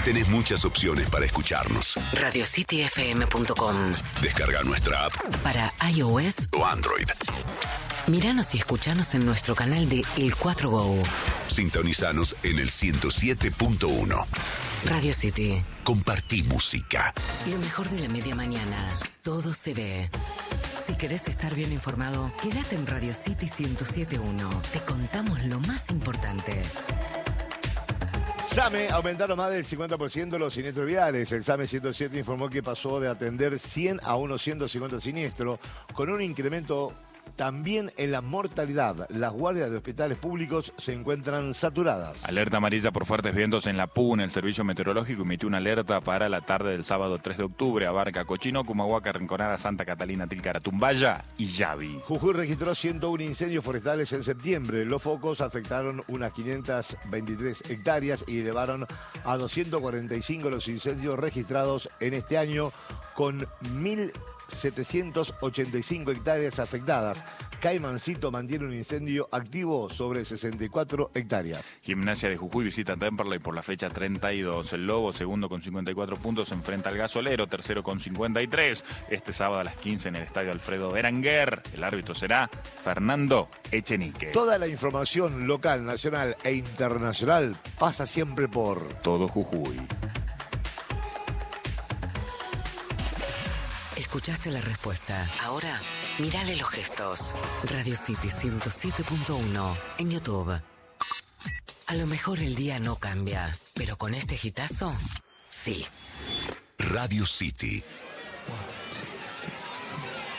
Tenés muchas opciones para escucharnos. RadioCityFM.com. Descarga nuestra app para iOS o Android. Míranos y escuchanos en nuestro canal de El 4 Go. Sintonizanos en el 107.1. Radio City. Compartí música. Lo mejor de la media mañana. Todo se ve. Si querés estar bien informado, quédate en Radio City 107.1. Te contamos lo más importante. SAME aumentaron más del 50% los siniestros viales. El SAME 107 informó que pasó de atender 100 a unos 150 siniestros, con un incremento también en la mortalidad. Las guardias de hospitales públicos se encuentran saturadas. Alerta amarilla por fuertes vientos en la PUN. El Servicio Meteorológico emitió una alerta para la tarde del sábado 3 de octubre. Abarca Cochino, Cumahuaca, Rinconada, Santa Catalina, Tilcara, Tumbaya y Yavi. Jujuy registró 101 incendios forestales en septiembre. Los focos afectaron unas 523 hectáreas y elevaron a 245 los incendios registrados en este año, con 1.785 hectáreas afectadas. Caimancito mantiene un incendio activo sobre 64 hectáreas. Gimnasia de Jujuy visita Temperley por la fecha 32. El Lobo, segundo con 54 puntos, se enfrenta al Gasolero, tercero con 53. Este sábado a las 15 en el estadio Alfredo Berenguer. El árbitro será Fernando Echenique. Toda la información local, nacional e internacional pasa siempre por Todo Jujuy. Escuchaste la respuesta. Ahora, mírale los gestos. Radio City 107.1 en YouTube. A lo mejor el día no cambia, pero con este hitazo, sí. Radio City. 1, 2.